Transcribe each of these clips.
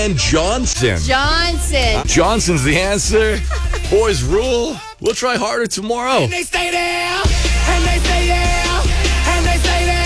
And Johnson. Johnson's the answer. Boys rule. We'll try harder tomorrow. And they stay there. And they stay there. And they stay there.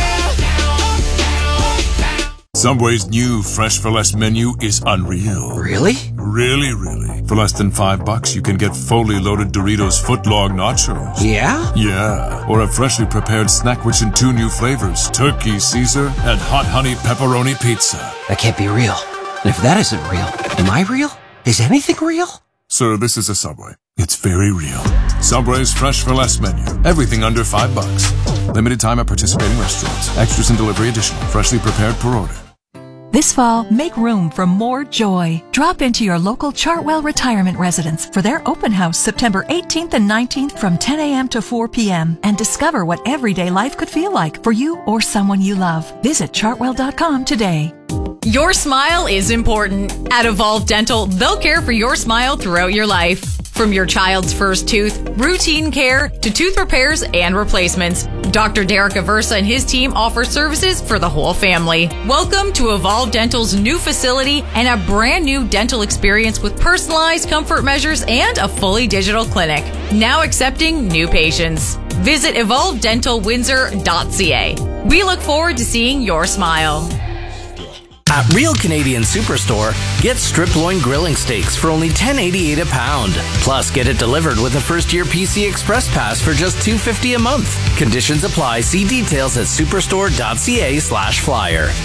Subway's new Fresh for Less menu is unreal. Really? Really, really. For less than $5, you can get fully loaded Doritos footlong nachos. Yeah? Yeah. Or a freshly prepared snack rich in 2 new flavors, Turkey Caesar and Hot Honey Pepperoni Pizza. That can't be real. And if that isn't real, am I real? Is anything real? Sir, this is a Subway. It's very real. Subway's Fresh for Less menu. Everything under $5. Limited time at participating restaurants. Extras and delivery additional. Freshly prepared per order. This fall, make room for more joy. Drop into your local Chartwell Retirement Residence for their open house September 18th and 19th from 10 a.m. to 4 p.m. and discover what everyday life could feel like for you or someone you love. Visit chartwell.com today. Your smile is important. At Evolve Dental, they'll care for your smile throughout your life. From your child's first tooth, routine care, to tooth repairs and replacements, Dr. Derek Aversa and his team offer services for the whole family. Welcome to Evolve Dental's new facility and a brand new dental experience with personalized comfort measures and a fully digital clinic. Now accepting new patients. Visit evolvedentalwindsor.ca. We look forward to seeing your smile. At Real Canadian Superstore, get strip loin grilling steaks for only $10.88 a pound. Plus, get it delivered with a first-year PC Express Pass for just $2.50 a month. Conditions apply. See details at superstore.ca/flyer.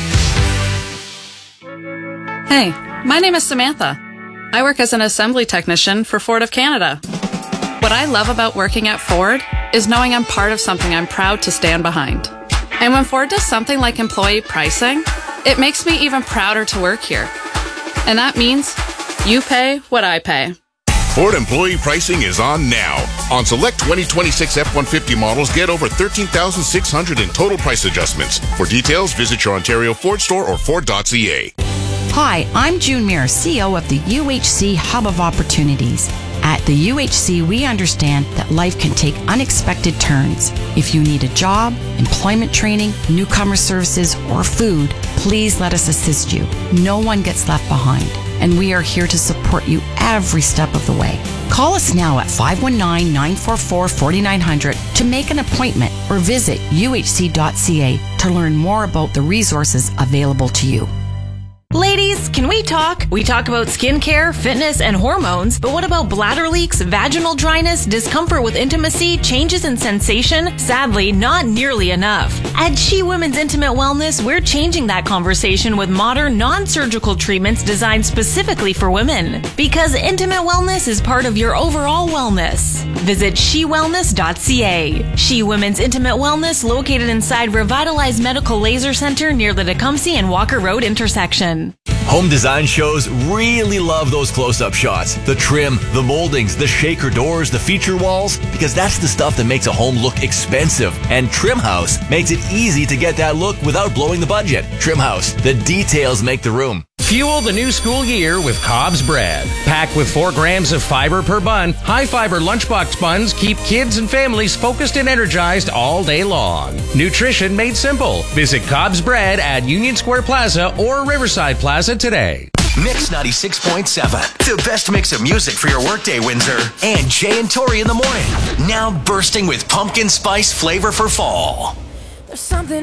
Hey, my name is Samantha. I work as an assembly technician for Ford of Canada. What I love about working at Ford is knowing I'm part of something I'm proud to stand behind. And when Ford does something like employee pricing, it makes me even prouder to work here. And that means you pay what I pay. Ford employee pricing is on now. On select 2026 F-150 models, get over $13,600 in total price adjustments. For details, visit your Ontario Ford store or Ford.ca. Hi, I'm June Muir, CEO of the UHC Hub of Opportunities. At the UHC, we understand that life can take unexpected turns. If you need a job, employment training, newcomer services, or food, please let us assist you. No one gets left behind, and we are here to support you every step of the way. Call us now at 519-944-4900 to make an appointment or visit uhc.ca to learn more about the resources available to you. Ladies, can we talk? We talk about skincare, fitness, and hormones, but what about bladder leaks, vaginal dryness, discomfort with intimacy, changes in sensation? Sadly, not nearly enough. At She Women's Intimate Wellness, we're changing that conversation with modern, non-surgical treatments designed specifically for women. Because intimate wellness is part of your overall wellness. Visit shewellness.ca. She Women's Intimate Wellness, located inside Revitalized Medical Laser Center near the Tecumseh and Walker Road intersection. Home design shows really love those close-up shots. The trim, the moldings, the shaker doors, the feature walls, because that's the stuff that makes a home look expensive. And Trim House makes it easy to get that look without blowing the budget. Trim House, the details make the room. Fuel the new school year with Cobb's Bread. Packed with 4 grams of fiber per bun, high-fiber lunchbox buns keep kids and families focused and energized all day long. Nutrition made simple. Visit Cobb's Bread at Union Square Plaza or Riverside Plaza today. Mix 96.7. The best mix of music for your workday, Windsor. And Jay and Tori in the morning. Now bursting with pumpkin spice flavor for fall. There's something